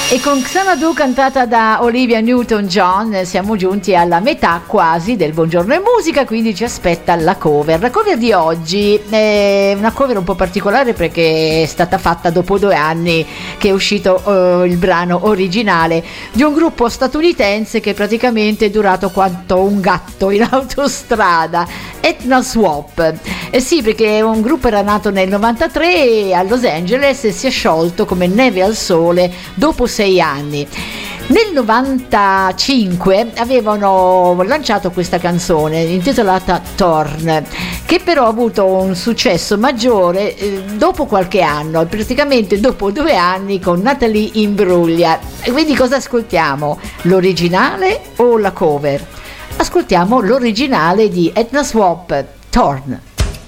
E con Xanadu cantata da Olivia Newton-John siamo giunti alla metà quasi del Buongiorno e Musica, quindi ci aspetta la cover. La cover di oggi è una cover un po' particolare perché è stata fatta dopo 2 anni che è uscito il brano originale di un gruppo statunitense che praticamente è durato quanto un gatto in autostrada, Etna Swap. Sì, perché un gruppo era nato nel 93 a Los Angeles e si è sciolto come neve al sole dopo 6 anni. Nel 95 avevano lanciato questa canzone intitolata Torn, che però ha avuto un successo maggiore dopo qualche anno, praticamente dopo 2 anni con Natalie Imbruglia. Quindi cosa ascoltiamo? L'originale o la cover? Ascoltiamo l'originale di Etna Swap, Torn.